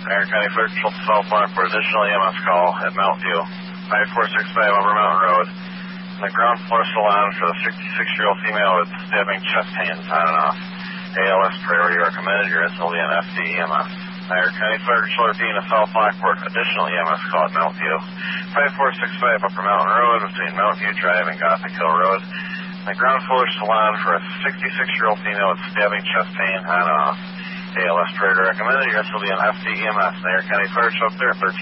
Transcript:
Iron County Fire Patrol to South Lockport, additional EMS call at Mount View, 5465 Upper Mountain Road. In the ground floor salon for the 66-year-old female with stabbing chest pains on and off. ALS priority recommended. Your will be an FD EMS. Iron County Fire Patrol to South Lockport, additional EMS call at Mount View, 5465 Upper Mountain Road between Mount View Drive and Gothic Hill Road. In the ground floor salon for a 66-year-old female with stabbing chest pain on and off. ALS priority recommended. Your will be an FD EMS. Iron County Fire Patrol clear 13.